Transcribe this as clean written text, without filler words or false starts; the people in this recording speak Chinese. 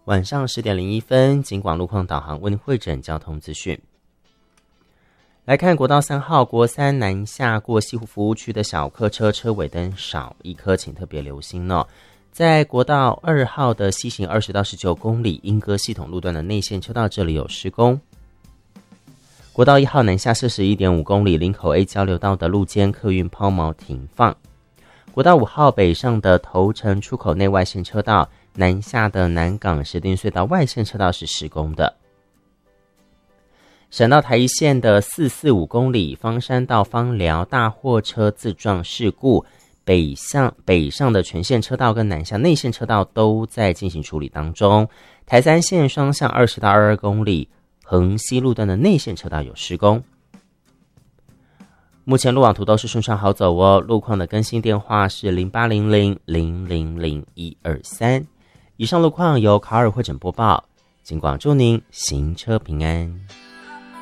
晚上10点01分，警广路况导航为您汇整交通资讯。来看国道3号国三南下过西湖服务区的小客车车尾灯少一颗，请特别留心哦。在国道2号的西行20到19公里莺歌系统路段的内线车道，这里有施工。国道1号南下41.5公里林口 A 交流道的路肩客运抛锚停放。国道5号北上的头城出口内外线车道，南下的南港石碇隧道外线车道是施工的。省道台一线的445公里芳山到芳寮大货车自撞事故，北上的全线车道跟南下内线车道都在进行处理当中。台3线双向20到22公里横西路段的内线车道有施工。目前路网图都是顺畅好走哦，路况的更新电话是0800000123。以上路况由卡尔汇整播报，警广祝您行车平安。